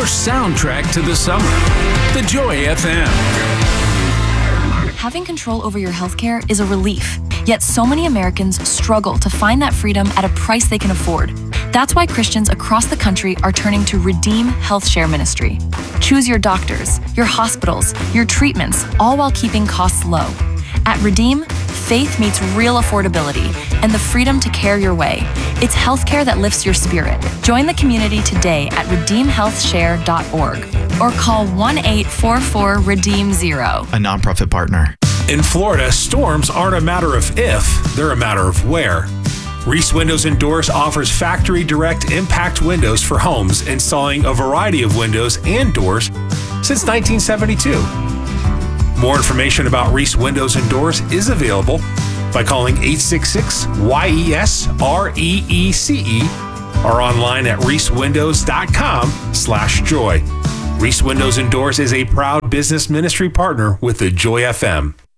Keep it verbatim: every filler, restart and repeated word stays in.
your soundtrack to the summer. The Joy F M. Having control over your healthcare is a relief, yet so many Americans struggle to find that freedom at a price they can afford. That's why Christians across the country are turning to Redeem Health Share Ministry. Choose your doctors, your hospitals, your treatments, all while keeping costs low. At Redeem, faith meets real affordability and the freedom to care your way. It's healthcare that lifts your spirit. Join the community today at redeem health share dot org or call one eight four four redeem zero. A nonprofit partner. In Florida, storms aren't a matter of if, they're a matter of where. Reese Windows and Doors offers factory direct impact windows for homes, installing a variety of windows and doors since nineteen seventy-two. More information about Reese Windows and Doors is available by calling eight six six Y E S R E E C E or online at reese windows dot com slash joy. Reese Windows and Doors is a proud business ministry partner with the Joy F M.